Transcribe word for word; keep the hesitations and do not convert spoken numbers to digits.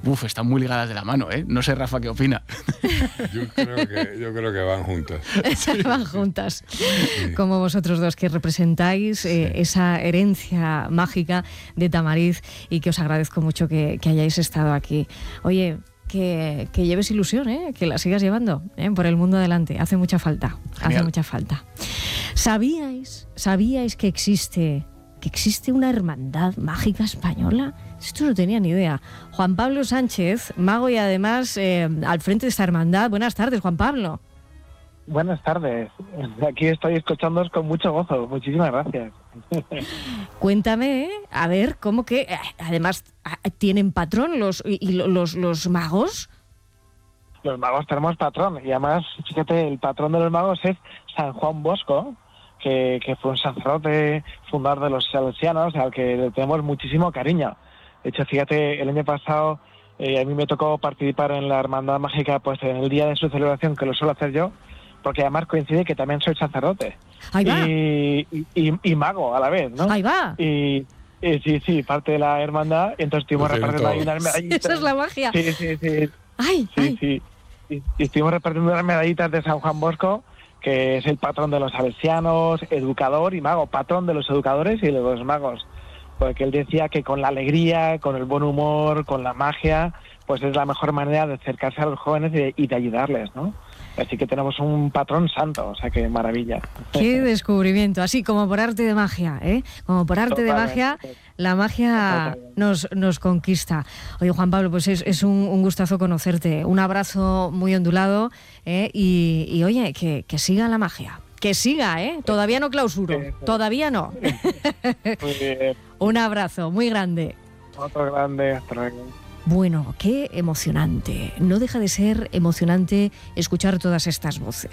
uf, están muy ligadas de la mano, ¿eh? No sé, Rafa, ¿qué opina? Yo creo que, yo creo que van juntas. Van juntas. Sí. Como vosotros dos que representáis eh, sí. esa herencia mágica de Tamariz, y que os agradezco mucho que, que hayáis estado aquí. Oye, que, que lleves ilusión, ¿eh? Que la sigas llevando ¿eh? por el mundo adelante. Hace mucha falta. Genial. Hace mucha falta. ¿Sabíais, sabíais que existe, que existe una hermandad mágica española? Esto no tenía ni idea. Juan Pablo Sánchez, mago y además eh, al frente de esta hermandad. Buenas tardes, Juan Pablo. Buenas tardes. Aquí estoy escuchándoos con mucho gozo. Muchísimas gracias. Cuéntame, ¿eh? A ver, ¿cómo que eh, además tienen patrón los y, y los los magos? Los magos tenemos patrón, y además, fíjate, el patrón de los magos es San Juan Bosco, que, que fue un sacerdote fundador de los salesianos, al que le tenemos muchísimo cariño. De hecho, fíjate, el año pasado eh, a mí me tocó participar en la Hermandad Mágica, pues en el día de su celebración, que lo suelo hacer yo, porque además coincide que también soy sacerdote. Ahí va. Y, y, y, y mago a la vez, ¿no? Ahí va. Y, y sí, sí, parte de la hermandad, y entonces estuvimos pues repartiendo ahí unas medallitas. Esa es la magia. Sí, sí, sí. Ay, sí, ay. sí. Y, y estuvimos repartiendo unas medallitas de San Juan Bosco, que es el patrón de los salesianos, educador y mago, patrón de los educadores y de los magos. Porque él decía que con la alegría, con el buen humor, con la magia, pues es la mejor manera de acercarse a los jóvenes y de, y de ayudarles, ¿no? Así que tenemos un patrón santo, o sea que maravilla. Qué descubrimiento, así como por arte de magia, ¿eh? Como por arte Totalmente. de magia, la magia nos, nos conquista. Oye, Juan Pablo, pues es, es un, un gustazo conocerte, un abrazo muy ondulado, ¿eh? y, y oye, que, que siga la magia. Que siga, ¿eh? Todavía no clausuro, todavía no. Muy bien. Un abrazo muy grande. Otro grande, hasta luego. Bueno, qué emocionante. No deja de ser emocionante escuchar todas estas voces.